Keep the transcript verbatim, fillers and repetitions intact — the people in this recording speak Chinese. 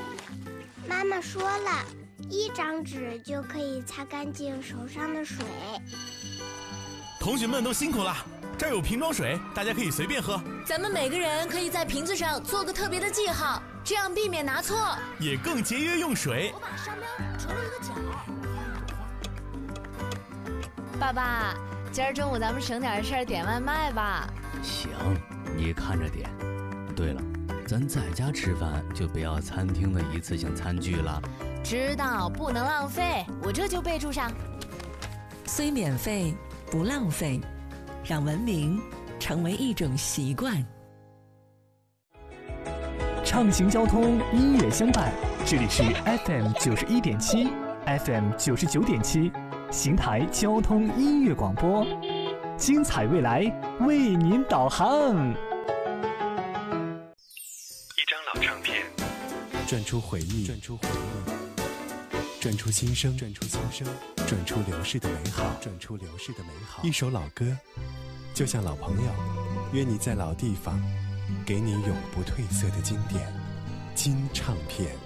妈妈说了，一张纸就可以擦干净手上的水。 同学们都辛苦了，这儿有瓶装水，大家可以随便喝。 咱们每个人可以在瓶子上做个特别的记号，这样避免拿错， 也更节约用水。 我把商标折了一个角。爸爸，今儿中午咱们省点事儿点外卖吧。 行，你看着点。对了，咱在家吃饭就不要餐厅的一次性餐具了。 知道，不能浪费，我这就备注上。 虽免费不浪费，让文明成为一种习惯。 畅行交通，音乐相伴，这里是 F M 九十一点七 ，F M 九十九点七，邢台交通音乐广播，精彩未来为您导航。 一张老唱片，转出回忆，转出回忆，转出心声，转出心声，转出流逝的美好，转出流逝的美好。一首老歌，就像老朋友，约你在老地方，给你永不褪色的经典金唱片。